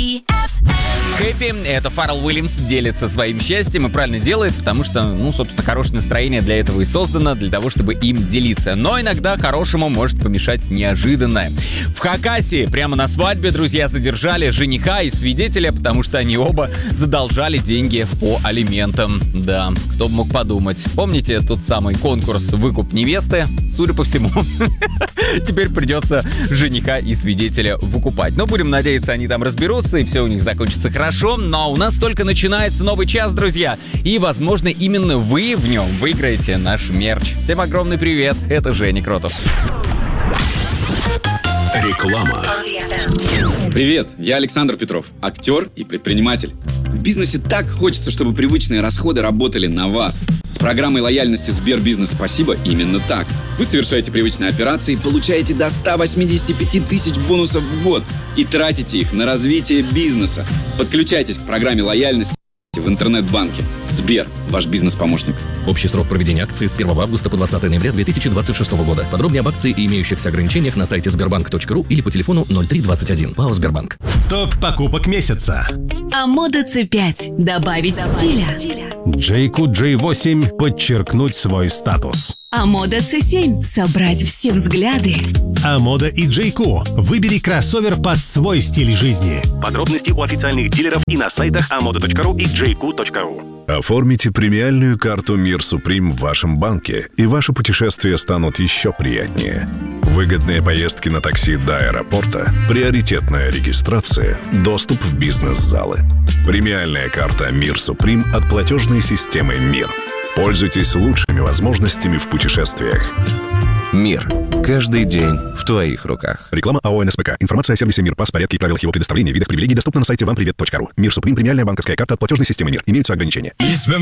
Хэппи, это Фаррелл Уильямс, делится своим счастьем и правильно делает, потому что, собственно, хорошее настроение для этого и создано, для того, чтобы им делиться. Но иногда хорошему может помешать неожиданное. В Хакасии прямо на свадьбе друзья задержали жениха и свидетеля, потому что они оба задолжали деньги по алиментам. Да, кто бы мог подумать. Помните тот самый конкурс «Выкуп невесты»? Судя по всему, теперь придется жениха и свидетеля выкупать. Но будем надеяться, они там разберутся и все у них закончится хорошо. Но у нас только начинается новый час, друзья. И, возможно, именно вы в нем выиграете наш мерч. Всем огромный привет. Это Женя Кротов. Реклама. Привет, я Александр Петров, актер и предприниматель. В бизнесе так хочется, чтобы привычные расходы работали на вас. С программой лояльности Сбербизнес «Спасибо» именно так. Вы совершаете привычные операции, получаете до 185 тысяч бонусов в год и тратите их на развитие бизнеса. Подключайтесь к программе лояльности в интернет-банке. Сбер, ваш бизнес-помощник. Общий срок проведения акции с 1 августа по 20 ноября 2026 года. Подробнее об акции и имеющихся ограничениях на сайте sberbank.ru или по телефону 0321. ПАО «Сбербанк». Топ покупок месяца. Амода C5. Добавить стиля. Джейку J8 подчеркнуть свой статус. Амода C7. Собрать все взгляды. Амода и Джейку. Выбери кроссовер под свой стиль жизни. Подробности у официальных дилеров и на сайтах amoda.ru и jayco.ru. Оформите премиальную карту «Мир Суприм» в вашем банке, и ваши путешествия станут еще приятнее. Выгодные поездки на такси до аэропорта, приоритетная регистрация, доступ в бизнес-залы. Премиальная карта «Мир Суприм» от платежной системы «Мир». Пользуйтесь лучшими возможностями в путешествиях. Мир. Каждый день в твоих руках. Реклама АО «НСПК». Информация о сервисе «Мир», порядке и правилах его предоставления, видах привилегий доступна на сайте вампривет.ру. «Мир Суприм» — премиальная банковская карта от платежной системы «Мир». Имеются ограничения.